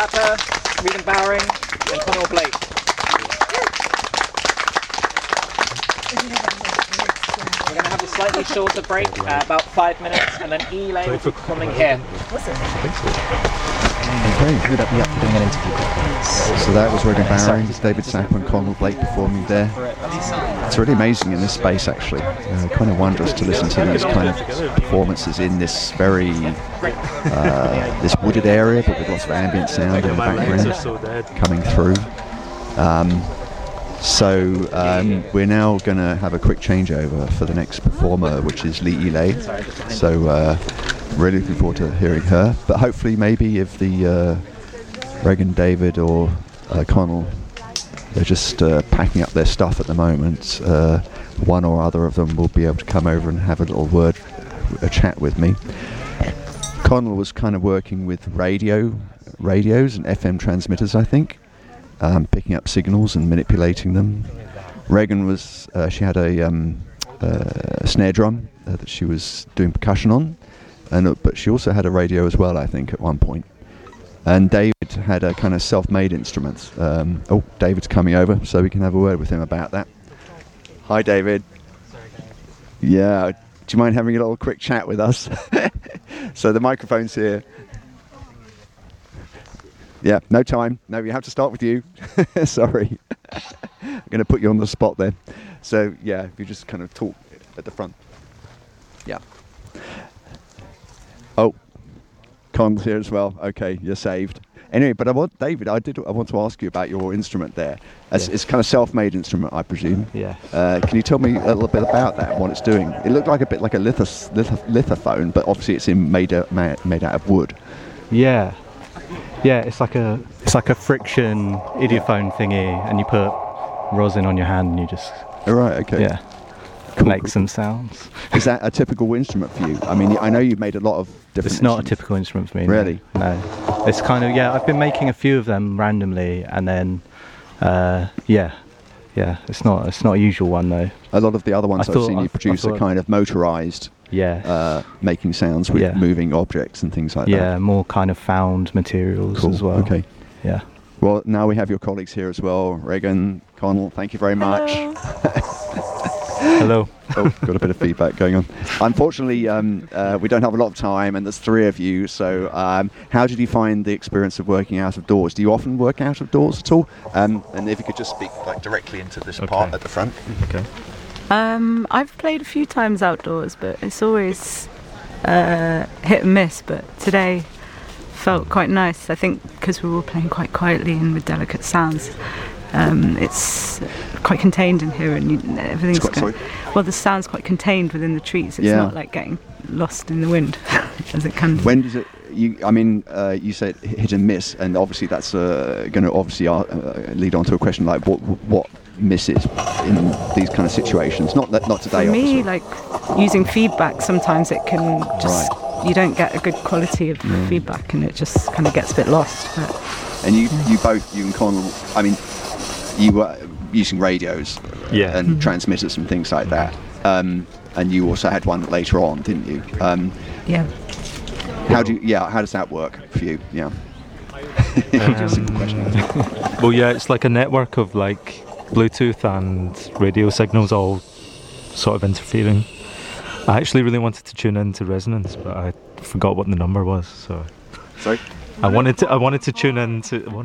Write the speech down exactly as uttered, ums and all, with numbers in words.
Zappa, Regan Bowering, and Conor Blake. We're going to have a slightly shorter break, uh, about five minutes, and then Eli will be coming here. Okay. Doing an interview. So that was Regan Bowering, David Zappa and Conor Blake performing there. It's really amazing in this space, actually. Uh, kind of wondrous to listen to these kind of performances in this very uh, this wooded area, but with lots of ambient sound in the background coming through. Um, so um, we're now going to have a quick changeover for the next performer, which is Lee Elay. So uh, really looking forward to hearing her. But hopefully, maybe if the uh, Regan, David, or uh, Conor, they're just uh, packing up their stuff at the moment. Uh, one or other of them will be able to come over and have a little word, a chat with me. Conor was kind of working with radio, radios and F M transmitters, I think, um, picking up signals and manipulating them. Regan was, uh, she had a, um, uh, a snare drum uh, that she was doing percussion on, and uh, but she also had a radio as well, I think, at one point. And David had a kind of self-made instrument. Um, oh, David's coming over, so we can have a word with him about that. Hi, David. Yeah, do you mind having a little quick chat with us? So the microphone's here. Yeah, no time. No, we have to start with you. Sorry. I'm going to put you on the spot there. So, yeah, if you just kind of talk at the front. Yeah. Oh. Con's here as well. Okay, you're saved. Anyway, but I want David. I did. I want to ask you about your instrument there. It's, Yeah. it's kind of self-made instrument, I presume. Yeah. Uh, can you tell me a little bit about that and what it's doing? It looked like a bit like a lithos, lith, lithophone, but obviously it's in made out, ma- made out of wood. Yeah. Yeah, it's like a it's like a friction idiophone thingy, and you put rosin on your hand and you just All right. Okay. yeah Cool, make cool. some sounds. Is that a typical instrument for you? I mean, I know you've made a lot of different. It's not a instruments. typical instrument for me. no. Really? No. It's kind of yeah. I've been making a few of them randomly, and then uh, yeah, yeah. It's not it's not a usual one though. A lot of the other ones I I've thought- seen I- you I produce are thought- kind of motorized, Yeah. uh, making sounds with Yeah. moving objects and things like yeah, that. more kind of found materials Cool. as well. Okay. Yeah. Well, now we have your colleagues here as well. Regan, Conor, thank you very much. Hello. Oh, got a bit of feedback going on. Unfortunately, um, uh, we don't have a lot of time, and there's three of you. So, um, how did you find the experience of working out of doors? Do you often work out of doors at all? Um, and if you could just speak like directly into this Okay. part at the front. Okay. Um, I've played a few times outdoors, but it's always uh, hit and miss. But today felt quite nice. I think because we were all playing quite quietly and with delicate sounds. Um, it's quite contained in here, and you, everything's It's quite- going, sorry? well. The sound's quite contained within the trees. It's Yeah. not like getting lost in the wind, as it can. When does it? You, I mean, uh, you said hit and miss, and obviously that's uh, going to obviously uh, uh, lead on to a question like what what misses in these kind of situations. Not that not today. For me, obviously. like using feedback, sometimes it can just you don't get a good quality of feedback, and it just kind of gets a bit lost. But And you, you both, you and Conor, I mean, you were using radios Yeah. and transmitters and things like that. Um, and you also had one later on, didn't you? Um, yeah. how do you, yeah, how does that work for you? Yeah. Simple question. Well, yeah, it's like a network of like Bluetooth and radio signals all sort of interfering. I actually really wanted to tune into resonance, but I forgot what the number was. So Sorry? I wanted to. I wanted to tune into.